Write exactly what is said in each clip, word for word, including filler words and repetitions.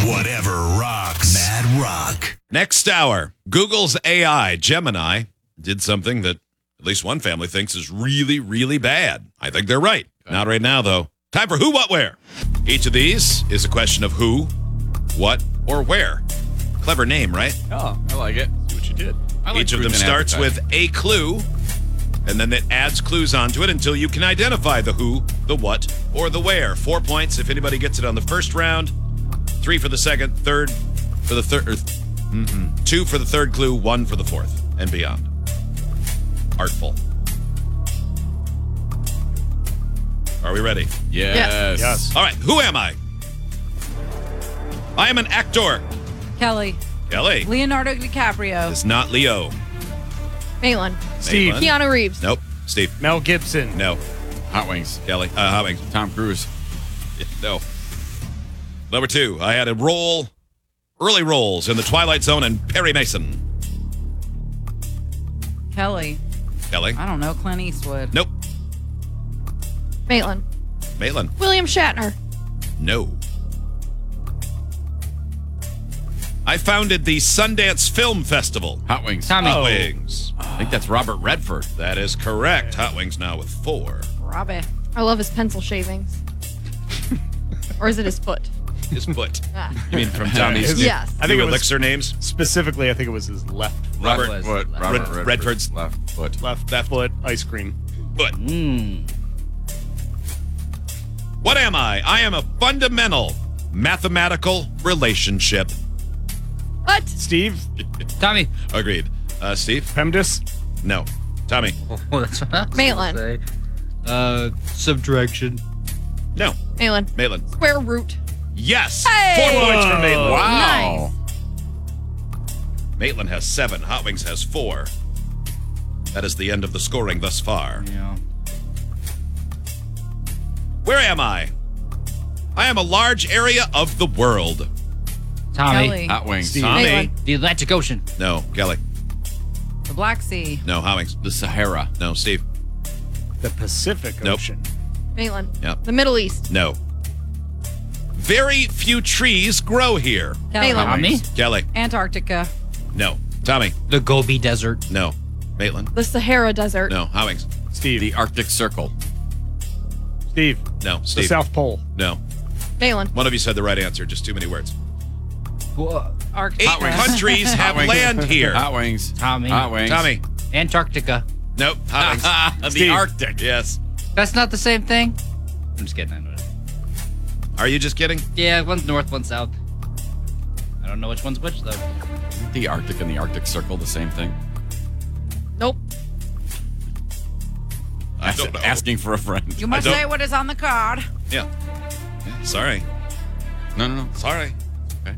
Whatever rocks. Mad Rock. Next hour, Google's A I, Gemini, did something that at least one family thinks is really, really bad. I think they're right. Not right now, though. Time for Who, What, Where. Each of these is a question of who, what, or where. Clever name, right? Oh, I like it. See what you did. I like Each of them truth in starts advertising. with a clue, and then it adds clues onto it until you can identify the who, the what, or the where. Four points if anybody gets it on the first round, three for the second, third for the third, mm-mm, two for the third clue, one for the fourth, and beyond. Artful. Are we ready? Yes. Yes. All right, who am I? I am an actor. Kelly. Kelly Leonardo DiCaprio. is not Leo. Maitland. Steve. Maitland? Keanu Reeves. Nope. Steve. Mel Gibson. No. Hot Wings. Kelly. Uh, Hot Wings. Tom Cruise. No. Number two, I had a role, early roles in The Twilight Zone and Perry Mason. Kelly. Kelly. I don't know. Clint Eastwood. Nope. Maitland. Maitland. William Shatner. No. I founded the Sundance Film Festival. Hot Wings. Tommy. Hot Wings. I think that's Robert Redford. That is correct. Hot Wings now with four. Robbie. I love his pencil shavings. Or is it his foot? His foot. Ah. You mean from Tommy's? His- Yes. I think new it was elixir names? specifically. I think it was his left Robert Left foot. Robert Red- Redford. Redford's left foot. left left foot ice cream. foot. Mm. What am I? I am a fundamental mathematical relationship. What? Steve Tommy. Agreed. Uh, Steve? PEMDAS. No. Tommy? Oh, that's what I was Maitland. gonna say. Uh, subtraction. No. Maitland. Maitland? Square root. Yes. Hey! Four points for Maitland. Wow. Maitland has seven. Hot Wings has four. That is the end of the scoring thus far. Yeah. Where am I? I am a large area of the world. Tommy. Kelly. Hot Wings. Steve. Tommy? Maitland. The Atlantic Ocean. No. Kelly? The Black Sea. No. Hot Wings? The Sahara. No. Steve? The Pacific Nope. Ocean. Maitland. Yep. The Middle East. No. Very few trees grow here. Kelly. Maitland. Tommy. Kelly? Antarctica. No. Tommy? The Gobi Desert. No. Maitland? The Sahara Desert. No. Hot Wings? Steve. The Arctic Circle. Steve. No. The Steve? South Pole. No. Maitland. One of you said the right answer. Just too many words. Wha- Eight Arctica. countries have Wings. land here. Hot Wings. Tommy. Hot Wings. Tommy? Antarctica. Nope. Hot Wings? the Steve. Arctic. Yes. That's not the same thing. I'm just kidding. I know it. Are you just kidding? Yeah, one's north, one's south. I don't know which one's which though. The Arctic and the Arctic Circle, the same thing. Nope. I don't know. Asking for a friend. You must I don't- say what is on the card. Yeah. Yeah, sorry. No, no, no. Sorry. Okay.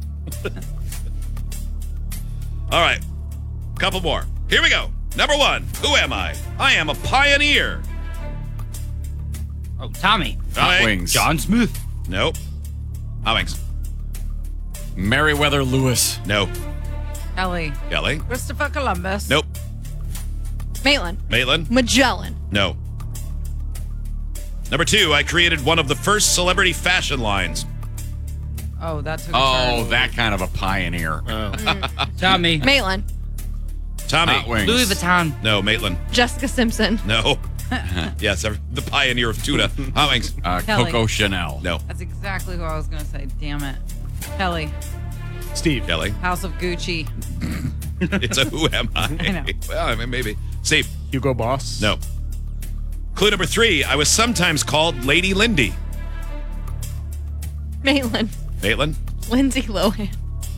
All right. Couple more. Here we go. Number one. Who am I? I am a pioneer. Oh, Tommy. Hot Tommy? Wings. John Smith. Nope. Hot Wings? Meriwether Lewis. No. Kelly. Kelly? Christopher Columbus. Nope. Maitland. Maitland? Magellan. No. Number two. I created one of the first celebrity fashion lines. Oh, that took a Oh, turn. that kind of a pioneer. Tommy. Maitland. Tommy? Hot Wings. Louis Vuitton. No. Maitland? Jessica Simpson. No. Yes, the pioneer of tuna. Hot Wings? Uh, Kelly. Coco Chanel. No. That's exactly who I was going to say. Damn it. Kelly. Steve. Kelly? House of Gucci. It's a who am I? I know. Well, I mean, maybe. Steve? Hugo Boss. No. Clue number three. I was sometimes called Lady Lindy. Maitland. Maitland? Lindsay Lohan.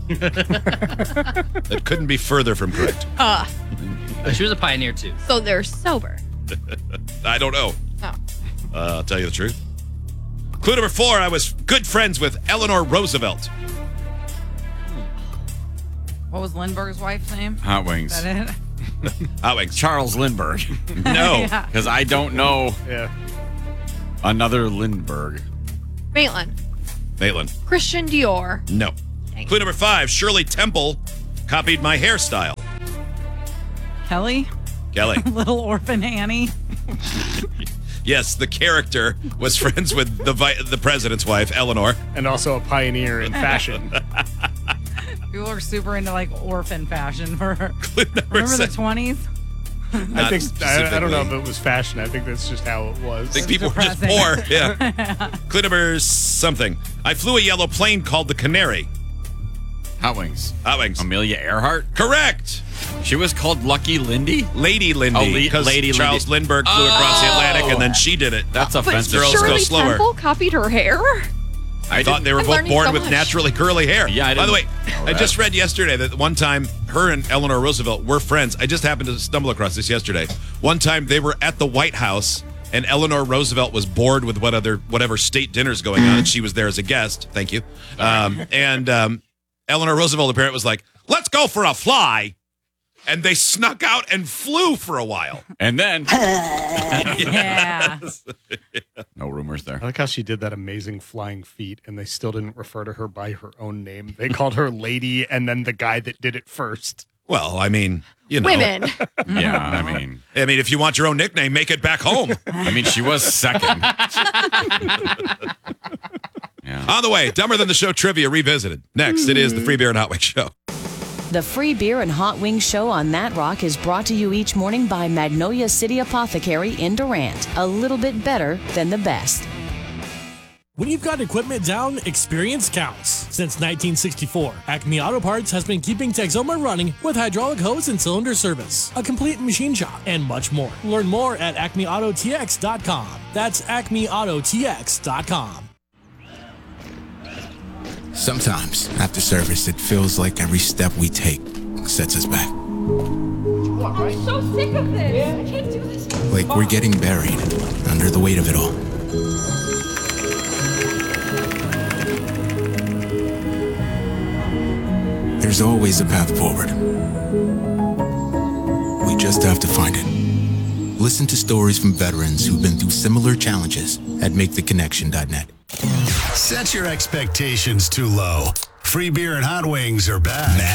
That couldn't be further from correct. Uh, Oh, she was a pioneer too. so they're sober. I don't know. Oh. Uh, I'll tell you the truth. Clue number four. I was good friends with Eleanor Roosevelt. What was Lindbergh's wife's name? Hot Wings. Is that it? Hot Wings. Charles Lindbergh. No. Yeah. Because I don't know Yeah. another Lindbergh. Maitland. Maitland. Christian Dior. No. Clue number five. Shirley Temple copied my hairstyle. Kelly? Kelly. Little Orphan Annie? Yes, the character was friends with the vi- the president's wife, Eleanor. And also a pioneer in fashion. People are super into like orphan fashion for Clip number remember the seven. twenties? I Not think I, I don't know if specifically. it was fashion. I think that's just how it was. I think people were just depressing. poor. Yeah. Clip number something. I flew a yellow plane called the Canary. Hot Wings. Hot Wings. Amelia Earhart. Correct. She was called Lucky Lindy. Lady Oh, Lindy. Le- Because Lady Charles Lindy. Lindbergh flew across the Atlantic, Oh. and then she did it. That's But offensive. Girls go Shirley slower. Temple copied her hair? I thought they were I'm both learning born so with much. naturally curly hair. Yeah, I By the way, didn't know I that. just read yesterday that one time her and Eleanor Roosevelt were friends. I just happened to stumble across this yesterday. One time they were at the White House, and Eleanor Roosevelt was bored with what other whatever state dinner's going on, and she was there as a guest. Thank you. Um, and um, Eleanor Roosevelt apparently was like, "Let's go for a fly." And they snuck out and flew for a while. And then Yeah. no rumors there. I like how she did that amazing flying feat, and they still didn't refer to her by her own name. They called her Lady, and then the guy that did it first. Well, I mean, you know. Women. Yeah, I mean, I mean, if you want your own nickname, make it back home. I mean, she was second. Yeah. On the way, Dumber Than the Show trivia revisited. Next, it is the Free Beer and Hot Wings Show. The Free Beer and Hot Wings Show on That Rock is brought to you each morning by Magnolia City Apothecary in Durant. A little bit better than the best. When you've got equipment down, experience counts. Since nineteen sixty-four, Acme Auto Parts has been keeping Texoma running with hydraulic hose and cylinder service, a complete machine shop, and much more. Learn more at acme auto t x dot com. That's acme auto t x dot com. Sometimes, after service, it feels like every step we take sets us back. I'm so sick of this. I can't do this. Like we're getting buried under the weight of it all. There's always a path forward. We just have to find it. Listen to stories from veterans who've been through similar challenges at make the connection dot net. Set your expectations too low. Free beer and hot wings are back.